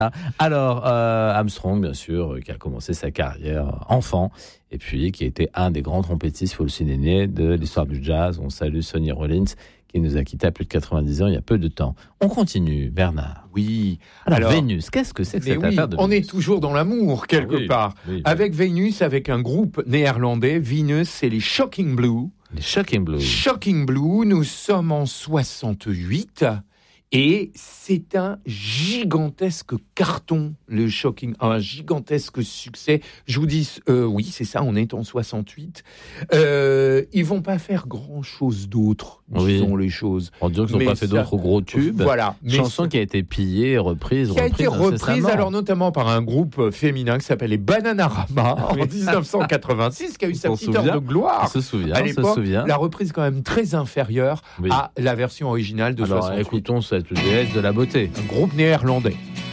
Alors, Armstrong, bien sûr, qui a commencé sa carrière enfant, et puis qui a été un des grands trompettistes, il faut le souligner, de l'histoire du jazz. On salue Sonny Rollins, qui nous a quittés à plus de 90 ans il y a peu de temps. On continue, Bernard. Oui. Alors Vénus, qu'est-ce que c'est que cette affaire de on Vénus ? est toujours dans l'amour, quelque part. Oui. Avec Vénus, avec un groupe néerlandais, Venus, c'est les Shocking Blue. Les Shocking Blue. Shocking Blue, nous sommes en 68 et c'est un gigantesque carton, le Shocking, un gigantesque succès. Je vous dis, oui, c'est ça, on est en 68. Ils vont pas faire grand-chose d'autre, disons les choses. On dirait qu'ils n'ont pas fait d'autres gros tubes. Voilà. Chanson qui a été pillée, reprise. Qui a été reprise, alors notamment par un groupe féminin qui s'appelle les Bananarama en 1986, qui a eu sa petite heure de gloire. On se souvient, à l'époque, la reprise quand même très inférieure à la version originale de 68. Alors écoutons cette déesse de la beauté. Un groupe néerlandais.